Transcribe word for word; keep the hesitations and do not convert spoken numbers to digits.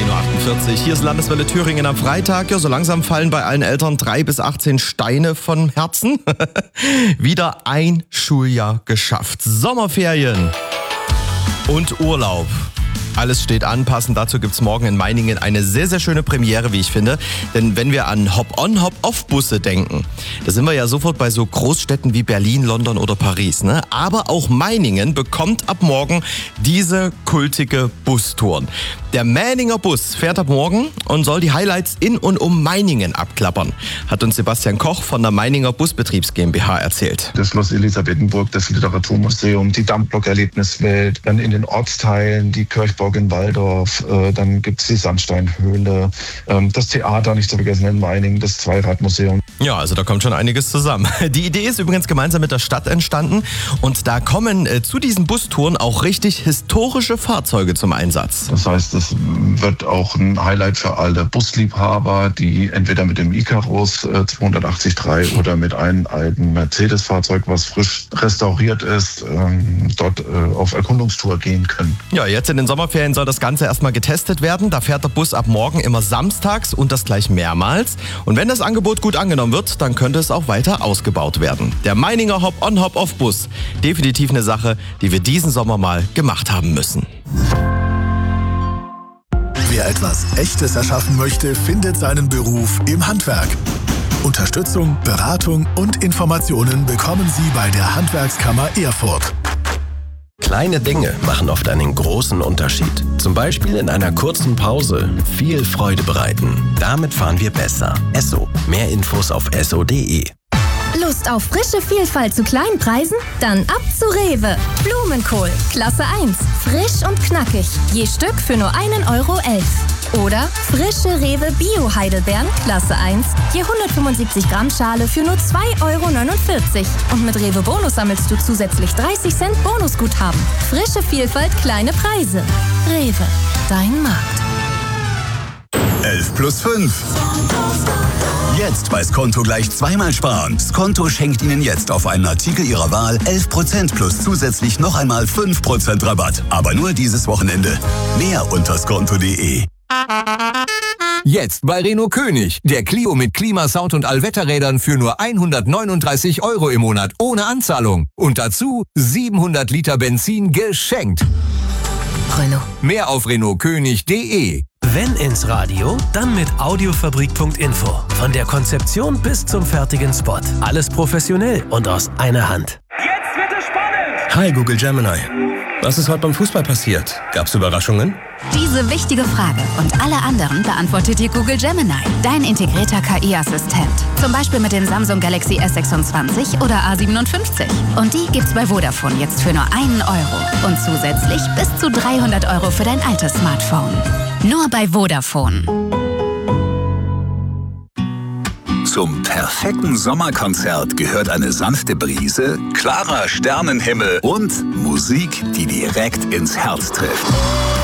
zehn Uhr achtundvierzig. Hier ist Landeswelle Thüringen am Freitag. Ja, so langsam fallen bei allen Eltern drei bis achtzehn Steine vom Herzen. Wieder ein Schuljahr geschafft. Sommerferien und Urlaub. Alles steht an. Passend dazu gibt's morgen in Meiningen eine sehr, sehr schöne Premiere, wie ich finde. Denn wenn wir an Hop-on, Hop-off-Busse denken, da sind wir ja sofort bei so Großstädten wie Berlin, London oder Paris, ne? Aber auch Meiningen bekommt ab morgen diese kultige Bustouren. Der Meininger Bus fährt ab morgen und soll die Highlights in und um Meiningen abklappern, hat uns Sebastian Koch von der Meininger Busbetriebs GmbH erzählt. Das Schloss Elisabethenburg, das Literaturmuseum, die Dampflok-Erlebniswelt, dann in den Ortsteilen die Kirchburg in Walldorf, äh, dann gibt's die Sandsteinhöhle, ähm, das Theater, nicht zu vergessen in Meiningen, das Zweiradmuseum. Ja, also da kommt schon einiges zusammen. Die Idee ist übrigens gemeinsam mit der Stadt entstanden und da kommen äh, zu diesen Bustouren auch richtig historische Fahrzeuge zum Einsatz. Das heißt, es wird auch ein Highlight für alle Busliebhaber, die entweder mit dem Icarus äh, zweihundertachtzig drei oder mit einem alten Mercedes-Fahrzeug, was frisch restauriert ist, ähm, dort äh, auf Erkundungstour gehen können. Ja, jetzt in den Sommerferien soll das Ganze erstmal getestet werden. Da fährt der Bus ab morgen immer samstags und das gleich mehrmals. Und wenn das Angebot gut angenommen wird, dann könnte es auch weiter ausgebaut werden. Der Meininger Hop-on, Hop-off-Bus. Definitiv eine Sache, die wir diesen Sommer mal gemacht haben müssen. Wer etwas Echtes erschaffen möchte, findet seinen Beruf im Handwerk. Unterstützung, Beratung und Informationen bekommen Sie bei der Handwerkskammer Erfurt. Kleine Dinge machen oft einen großen Unterschied. Zum Beispiel in einer kurzen Pause viel Freude bereiten. Damit fahren wir besser. Esso. Mehr Infos auf esso punkt de. Lust auf frische Vielfalt zu kleinen Preisen? Dann ab zu Rewe. Blumenkohl, Klasse eins. Frisch und knackig. Je Stück für nur einen Euro elf. Oder frische Rewe Bio-Heidelbeeren, Klasse eins. Je hundertfünfundsiebzig Gramm Schale für nur zwei Euro neunundvierzig. Und mit Rewe Bonus sammelst du zusätzlich dreißig Cent Bonusguthaben. Frische Vielfalt, kleine Preise. Rewe, dein Markt. elf plus fünf. Jetzt bei Skonto gleich zweimal sparen. Skonto schenkt Ihnen jetzt auf einen Artikel Ihrer Wahl elf Prozent plus zusätzlich noch einmal fünf Prozent Rabatt. Aber nur dieses Wochenende. Mehr unter skonto punkt de. Jetzt bei Renault König. Der Clio mit Klimasound und Allwetterrädern für nur hundertneununddreißig Euro im Monat ohne Anzahlung. Und dazu siebenhundert Liter Benzin geschenkt. Renault. Mehr auf renault könig punkt de. Wenn ins Radio, dann mit audiofabrik punkt info. Von der Konzeption bis zum fertigen Spot. Alles professionell und aus einer Hand. Jetzt wird es spannend! Hi Google Gemini. Was ist heute beim Fußball passiert? Gab's Überraschungen? Diese wichtige Frage und alle anderen beantwortet dir Google Gemini, dein integrierter K I-Assistent. Zum Beispiel mit den Samsung Galaxy S sechsundzwanzig oder A siebenundfünfzig. Und die gibt's bei Vodafone jetzt für nur einen Euro. Und zusätzlich bis zu dreihundert Euro für dein altes Smartphone. Nur bei Vodafone. Zum perfekten Sommerkonzert gehört eine sanfte Brise, klarer Sternenhimmel und Musik, die direkt ins Herz trifft.